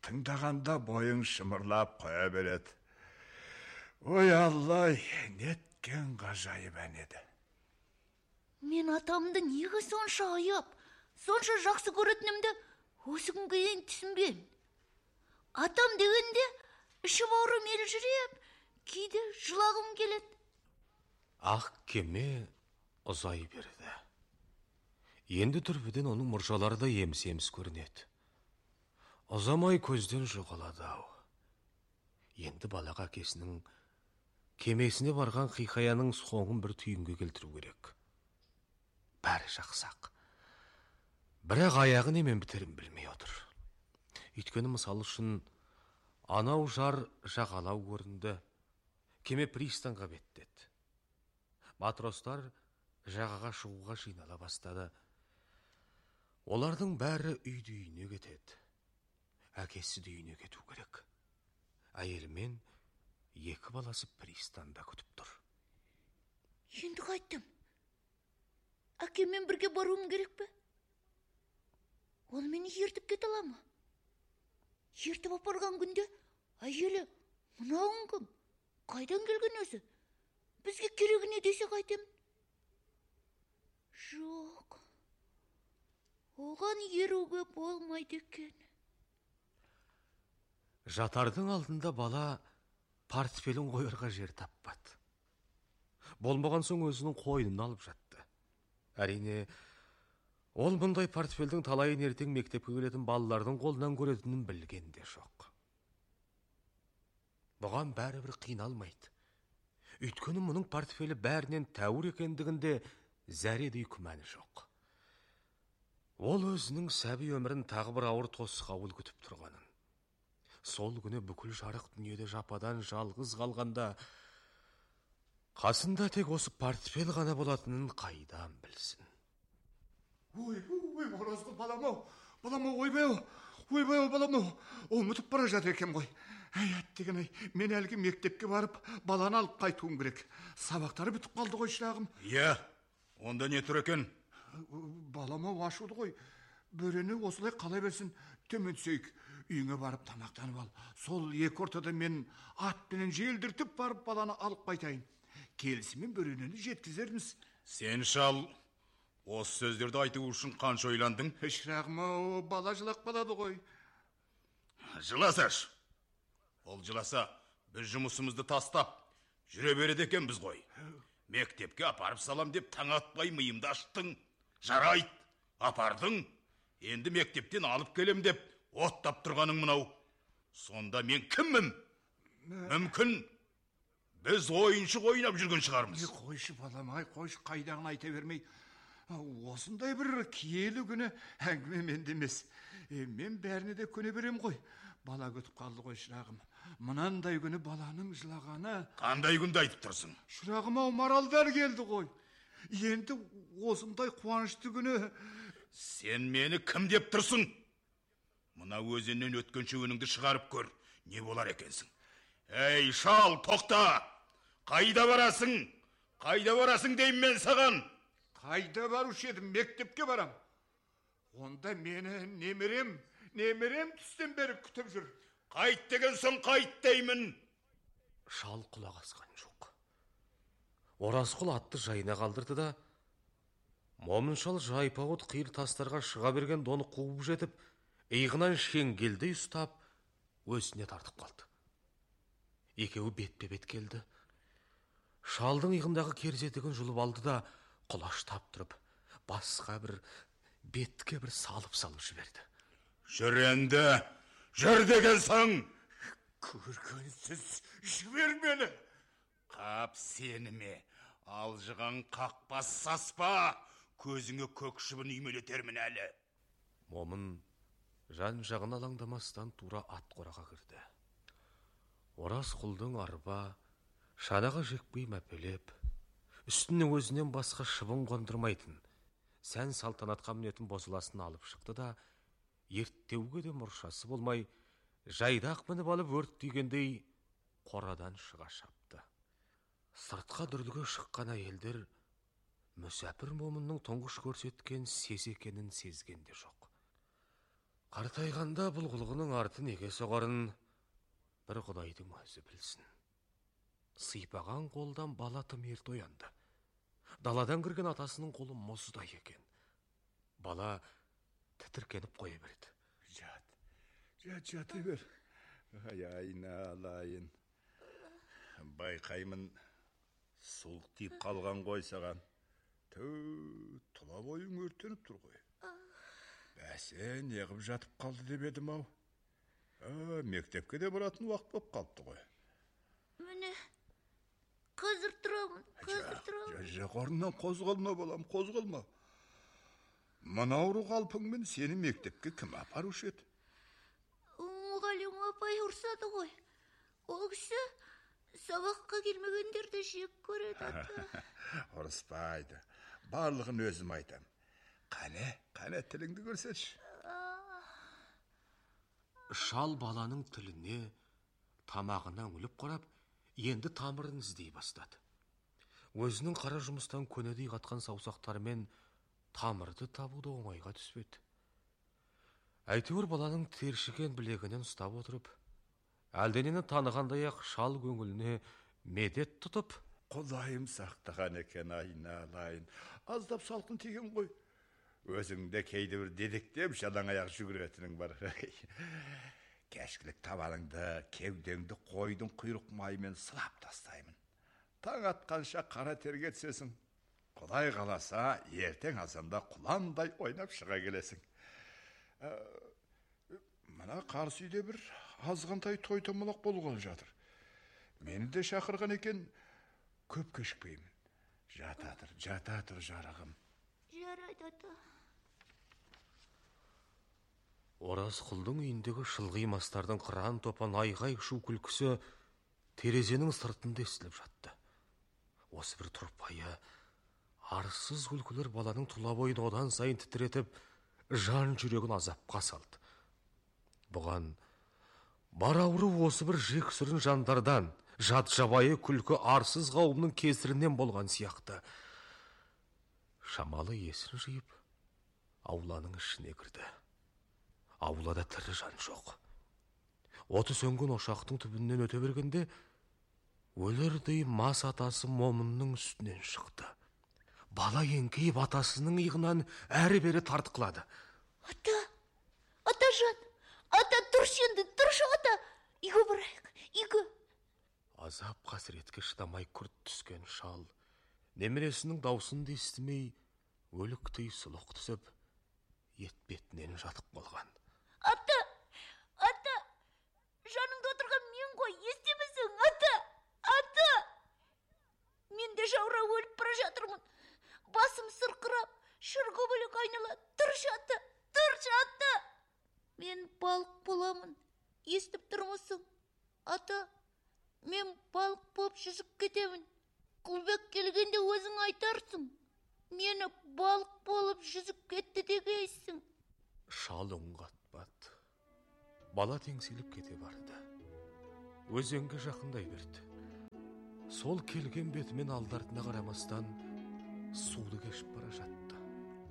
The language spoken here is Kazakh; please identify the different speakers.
Speaker 1: тыңдағанда бойың шымырлап қоя береді. Ой, Аллай, неткен ғажайып ән еді.
Speaker 2: Мен атамды неге сонша аяп, сонша жақсы көретінімді осы күнге дейін түсінбеймін. Атам дегенде іші бауырым елжіреп, кейде жылағым келеді.
Speaker 3: Ақ кеме ұзай берді. Енді түрбеден оның мұржалары да еміс-еміс көрінеді. Ұзамай көзден жоғалады ау. Енді балаға әкесінің кемесіне барған хикаяның соңын бір түйінге келтіру керек. Бәрі жақсақ. Бірақ аяғы немен бітерін білмей отыр. Өйткені мысалы үшін анау жар жағалау көрінді. Кеме пристанға беттеді. Матростар жағаға шығуға жинала бастады. Олардың бәрі үйіне кетеді. Әкесі үйіне кету керек. Әйелімен екі баласы пристанда күтіп тұр.
Speaker 2: Енді қайттым. Әкеммен бірге баруым керек пе? Ол мені ертіп кете ала ма? Ертіп апарған күнде әйелі, мынауың кім? Қайдан келген өзі? Бізге керегі не десе қайтемін? Жоқ. Оған еруге болмайды екен.
Speaker 3: Жатардың алдында бала портфелін қойырға жер таппады. Болмаған соң өзінің қойнын алып жатты. Әрине, ол бұндай портфелдің талайын ертең мектепке келетін балалардың қолынан көретінін білген де жоқ. Бұған бәрібір қиналмайды. Өйткені мұның портфелі бәрінен тәуір екендігінде зәредей күмәні жоқ. Ол өзінің сәби өмірін тағы бір ауыр тосқауыл күтіп тұрғанын. Сол күні бүкіл жарық дүниеде жападан жалғыз қалғанда қасында тек осы портфел ғана болатынын қайдан білсін.
Speaker 1: Ой, оразқұл балам-ау, ойбай-ау, балам-ау, ұмытып бара жатыр екен ғой. Әттеген-ай, мен әлгі мектепке барып, баланы алып қайтуым керек. Сабақтары бітіп қалды ғой шырағым.
Speaker 4: Иә, онда не тұр екен?
Speaker 1: Балам-ау, ашуды ғой. Бөрені осылай қалай берсін, төмен түсейік. Үйіңе барып тамақтанып ал. Сол екі ортада мен атпенен желдіртіп барып баланы алып қайтайын. Келісімен бөренені жеткізерміз.
Speaker 4: Сен шал, осы сөздерді айту үшін қанша ойландың?
Speaker 1: Шырағым-ау, бала жылап қалады ғой.
Speaker 4: Жыласаш. Ол жыласа, біз жұмысымызды тастап, жүре береді екен біз ғой. Мектепке апарып салам деп таң атпай миымды аштың. Жарайды, апардың. Енді мектептен алып келем деп оттап тұрғаның мынау. Сонда мен кіммін? Мүмкін біз ойыншық ойнап жүрген шығармыз.
Speaker 1: Қойшы балам-ай, қойшы, қайдағын айта бермей. Осындай бір киелі күні әңгіме менде емес. Мен бәріне де көне берем ғой. Бала көтіп қалды ғой шырағым. Мынандай күні баланың жылағаны.
Speaker 4: Қандай күнді айтып тұрсың?
Speaker 1: Шырағым-ау, маралдар келді ғой. Енді осындай қуанышты күні.
Speaker 4: Сен мені кім деп тұрсың? Мына өзеннен өткенше өніңді шығарып көр. Не болар екенсің? Ей, шал, тоқта! Қайда барасың? Қайда барасың деймін мен саған?
Speaker 1: Қайда барушы едім, мектепке барам. Онда мені немерем түстен бері күтіп жүр.
Speaker 4: Қайт деген соң қайт деймін.
Speaker 3: Шал құлақ асқан жоқ. Оразқұл атты жайына қалдырды да, момын шал жайпауыт қиыр тастарға шыға берген доны қуып жетіп, иығынан шеңгелдей ұстап, өзіне тартып қалды. Екеуі бетпе-бет келді. Шалдың иығындағы керзетігін жұлып алды да, құлаштап тұрып, басқа бір бетке бір салып жіберді.
Speaker 4: Жүр енді, жүр деген соң.
Speaker 1: Көргенсіз жібер мені.
Speaker 4: Қап сені ме, алжыған қақпас саспа, көзіңе көк шыбын үймелетермін әлі.
Speaker 3: Момын жан жағын алаңдамастан тура ат қораға кірді. Оразқұлдың арба шанаға жекпей мәпелеп, үстіне өзінен басқа шыбын қондырмайтын, сән салтанатқа мінетін бозыласын алып шықты да, ерттеуге де мұршасы болмай, жайдақ мініп алып өрт түйгендей қорадан шыға шапты. Сыртқа дүрліге шыққан әйелдер мүсәпір момынның тұңғыш көрсеткен сес екенін сезген де жоқ. Қартайғанда бұл құлғының арты неге соғарын бір құдайдың өзі білсін. Сыйпаған қолдан бала тым ерте оянды. Даладан кірген атасының қолы мұздай екен. Бала тітіркеніп қоя берді.
Speaker 4: Жата бер. Айналайын. Байқаймын, суық тиіп қалған ғой саған. Тұла бойың өртеніп тұр ғой. Бәсе, неғып жатып қалды деп едім ау. Мектепке де баратын уақыт боп қалыпты ғой.
Speaker 2: Міне, қазір тұрамын.
Speaker 4: Жоқ, орнынан қозғалма балам, қозғалма. Мына ауру қалпыңмен сені мектепке кім апарушы еді?
Speaker 2: Мұғалім апай ұрсады ғой. Ол кісі сабаққа келмегендерді жек көреді ата.
Speaker 4: Ұрыспайды. Барлығын өзім айтам. Қане тіліңді көрсетші.
Speaker 3: Шал баланың тіліне, тамағына үңіліп қарап, енді тамырын іздей бастады. Өзінің қара жұмыстан көнедей қатқан саусақтарымен тамырды табуды оңайға түспеді. Әйтеуір баланың тершіген білегінен ұстап отырып, әлденені танығандай ақ шал көңіліне медет тұтып,
Speaker 4: Құдайым сақтаған екен, айналайын. Аздап салқын тиген ғой. Өзіңде кейде бір дедектеп жалаң аяқ жүгіретінің бар. Кәшкілік табаныңды, кеудеңді қойдың құйрық майымен сылап тастаймын. Таң атқанша қара терге түсесің. Құдай қаласа, ертең азанда құландай ойнап шыға келесің. Мына қарсы үйде бір азғантай той томалақ болғалы жатыр. Мені де шақырған екен, көп кешікпеймін. Жата тұр жарығым.
Speaker 2: Жарайды ата.
Speaker 3: Оразқұлдың үйіндегі шылғи мастардың қыран топан айғай шу күлкісі терезенің сыртында естіліп жатты. Осы бір тұрпайы, арсыз күлкілер баланың тұла бойын одан сайын тітіретіп, жан жүрегін азапқа салды. Бұған бар ауру осы бір жексұрын жандардан, жат жабайы күлкі арсыз қауымның кесірінен болған сияқты. Шамалы есін жиып, ауланың ішіне кірді. Аулада тірі жан жоқ. Оты сөнген ошақтың түбінен өте бергенде, өлердей мас атасы момынның үстінен шықты. Бала еңкейіп атасының иығынан әрі-бері тартқылады.
Speaker 2: Ата жан, ата тұршы енді, тұршы ата. Игі барайық, игі.
Speaker 3: Азап қасіретке шыдамай күрт түскен шал, немересінің даусын естімей, өліктей сұлық түсіп, етбетінен жатып қалған.
Speaker 2: Ата, жаныңда отырған мен ғой, естемесің, ата. Мен де жаура өліп бара жатырмын. Басым сырқырап, шырғы бөлек айнала. Тұршы ата. Мен балық боламын, естіп тұрмысың. Ата, мен балық болып жүзіп кетемін. Құлбек келгенде өзің айтарсың. Мені балық болып жүзіп кетті дегейсің.
Speaker 3: Шал үн қатпады. Бала теңселіп кете барды. Өзенге жақындай берді. Сол келген бетімен алды-артына қарамастан суды кешіп бара жатты.